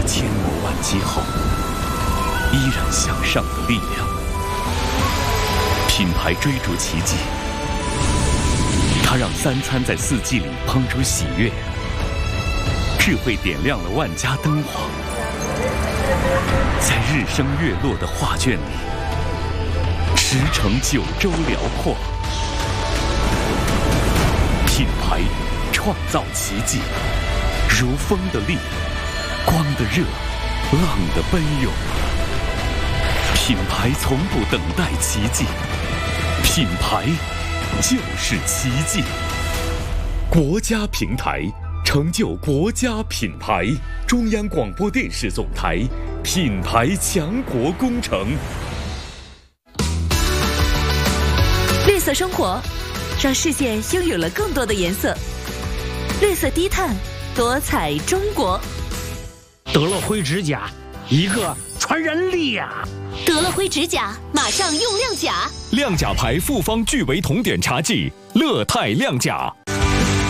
千磨万击后依然向上的力量。品牌追逐奇迹，它让3餐在4季里烹出喜悦，智慧点亮了万家灯火。在日升月落的画卷里，驰骋九州辽阔。品牌创造奇迹，如风的力，光的热，浪的奔涌。品牌从不等待奇迹，品牌就是奇迹。国家平台成就国家品牌，中央广播电视总台品牌强国工程。 绿色生活，让世界拥有了更多的颜色。绿色低碳，多彩中国。 德乐辉指甲，一个传染力呀！ 德乐辉指甲，马上用亮甲。 亮甲牌复方聚维酮碘茶剂，乐泰亮甲。